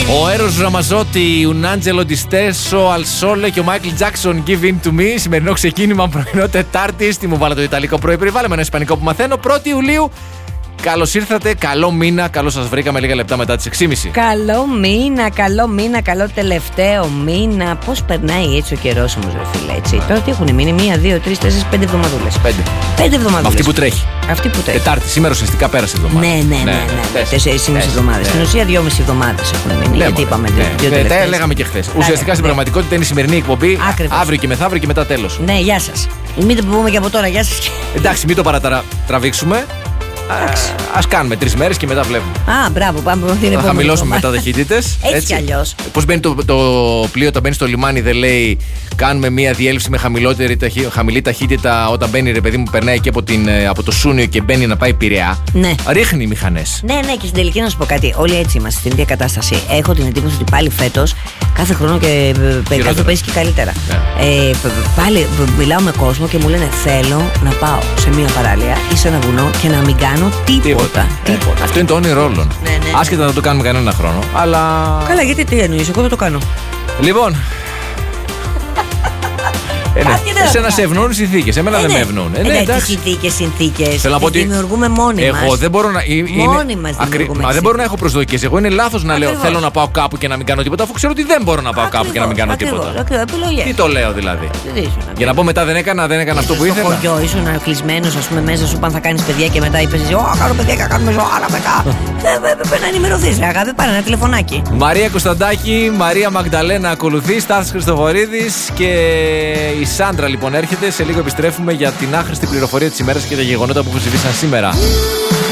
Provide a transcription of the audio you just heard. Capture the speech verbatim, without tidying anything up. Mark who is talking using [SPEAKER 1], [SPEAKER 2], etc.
[SPEAKER 1] Ο Έρος Ραμαζότη, ο Νάντζελο Ντιστέσο, Αλσόλε και ο Μάικλ Τζάκσον Give In To Me. Σημερινό ξεκίνημα πρωινό Τετάρτη. Τι μου βάλε το Ιταλικό πρωί. Περιβάλλαμε ένα Ισπανικό που μαθαίνω. πρώτη Ιουλίου. Καλώς ήρθατε, καλό μήνα, καλώς σας βρήκαμε λίγα λεπτά μετά τις έξι και μισή.
[SPEAKER 2] Καλό μήνα, καλό μήνα, καλό τελευταίο μήνα. Πώς περνάει έτσι ο καιρός όμως, ρε φίλε, έτσι. Τώρα τι έχουν μείνει, μία, δύο, τρεις, τέσσερις, πέντε εβδομαδούλες.
[SPEAKER 1] Πέντε.
[SPEAKER 2] Πέντε εβδομαδούλες.
[SPEAKER 1] Αυτή που τρέχει.
[SPEAKER 2] Αυτή που τρέχει.
[SPEAKER 1] Τετάρτη, σήμερα ουσιαστικά πέρασε η εβδομάδα.
[SPEAKER 2] Ναι, ναι, ναι. ναι, ναι. Τέσσερις ή μισή εβδομάδες. Στην ουσία, δυόμιση εβδομάδες έχουν μείνει.
[SPEAKER 1] Ναι,
[SPEAKER 2] γιατί είπαμε
[SPEAKER 1] ναι,
[SPEAKER 2] δύο
[SPEAKER 1] ναι,
[SPEAKER 2] τελευταίες.
[SPEAKER 1] τα λέγαμε και χθες. Ουσιαστικά στην πραγματικότητα είναι η σημερινή εκπομπή.
[SPEAKER 2] Ακριβώς.
[SPEAKER 1] Αύριο και μεθαύριο και μετά τέλος.
[SPEAKER 2] Ναι, γεια σας. Μην το πούμε και από τώρα, γεια σας.
[SPEAKER 1] Εντάξει, μην το παρατραβήξουμε. Ας κάνουμε τρεις μέρες και μετά βλέπουμε.
[SPEAKER 2] Α, μπράβο, πάμε από την επόμενη.
[SPEAKER 1] Θα χαμηλώσουμε μετά ταχύτητες.
[SPEAKER 2] Έτσι κι αλλιώς.
[SPEAKER 1] Πώς μπαίνει το, το πλοίο όταν μπαίνει στο λιμάνι, δεν λέει κάνουμε μια διέλευση με χαμηλότερη, χαμηλή ταχύτητα όταν μπαίνει, ρε παιδί μου, περνάει και από, την, από το Σούνιο και μπαίνει να πάει Πειραιά.
[SPEAKER 2] Ναι.
[SPEAKER 1] Ρίχνει οι μηχανές.
[SPEAKER 2] Ναι, ναι, και στην τελική να σου πω κάτι. Όλοι έτσι είμαστε στην ίδια κατάσταση. Έχω την εντύπωση ότι πάλι φέτος, κάθε χρόνο και κάθε παίζει και καλύτερα. Ναι. Ε, πάλι μιλάω με κόσμο και μου λένε θέλω να πάω σε μια παραλία ή σε ένα βουνό και να μην κάνω τίποτα. Τίποτα. τίποτα.
[SPEAKER 1] Αυτό είναι το όνειρο όλων.
[SPEAKER 2] Ναι, ναι.
[SPEAKER 1] Άσχετα να το κάνουμε κανένα χρόνο. Αλλά.
[SPEAKER 2] Καλά, γιατί τι εννοείς, εγώ δεν το κάνω.
[SPEAKER 1] Λοιπόν. Ε, ναι. Εσένα σε ευνοούν οι συνθήκες. Εμένα ε, δεν ναι. με ευνοούν. Ε, ναι,
[SPEAKER 2] εντάξει, συνθήκες, συνθήκες.
[SPEAKER 1] Θέλω να πω ότι
[SPEAKER 2] δημιουργούμε μόνοι
[SPEAKER 1] εγώ
[SPEAKER 2] μας.
[SPEAKER 1] δεν μπορώ να. Είναι...
[SPEAKER 2] Μόνοι μας
[SPEAKER 1] Ακρι... Μα δεν μπορώ να έχω προσδοκίες. Εγώ είναι λάθος να λέω θέλω να πάω κάπου και να μην κάνω τίποτα, αφού ξέρω ότι δεν μπορώ να πάω
[SPEAKER 2] ακριβώς,
[SPEAKER 1] κάπου και να μην κάνω
[SPEAKER 2] ακριβώς,
[SPEAKER 1] τίποτα.
[SPEAKER 2] Ακριβώς, επιλογές.
[SPEAKER 1] Τι το λέω δηλαδή.
[SPEAKER 2] Ήσουν,
[SPEAKER 1] για να πω μετά δεν έκανα, δεν έκανα αυτό που ήθελα.
[SPEAKER 2] Στο χωριό ήσουν κλεισμένος, ας πούμε, μέσα σου πάνε θα κάνεις παιδιά και μετά είπες Ω, κάνω παιδιά και κάνουμε ζωάρα μετά. Πρέπει να ενημερωθείς, αγάπη, πάρε ένα τηλεφωνάκι.
[SPEAKER 1] Μαρία Κωνσταντάκη, Μαρία Μαγδαλένα ακολουθεί, Στάθης Χριστοφορίδης και η Σάντρα λοιπόν έρχεται. Σε λίγο επιστρέφουμε για την άχρηστη πληροφορία της ημέρας και τα γεγονότα που έχουν συμβεί σήμερα.